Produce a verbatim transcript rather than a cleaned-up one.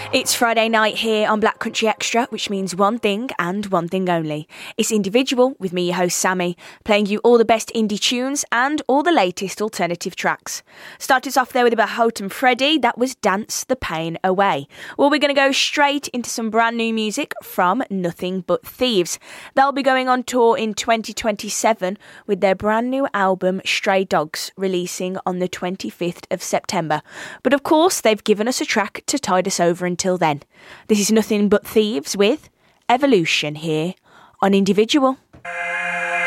It's Friday night here on Black Country Extra, which means one thing and one thing only. It's Individual with me, your host Sammy, playing you all the best indie tunes and all the latest alternative tracks. Start us off there with about Houghton Freddie, that was Dance the Pain Away. Well, we're going to go straight into some brand new music from Nothing But Thieves. They'll be going on tour in twenty twenty-seven with their brand new album Stray Dogs, releasing on the twenty-fifth of September. But of course, they've given us a track to tide us over until then. This is Nothing But Thieves with Evolution here on Individual.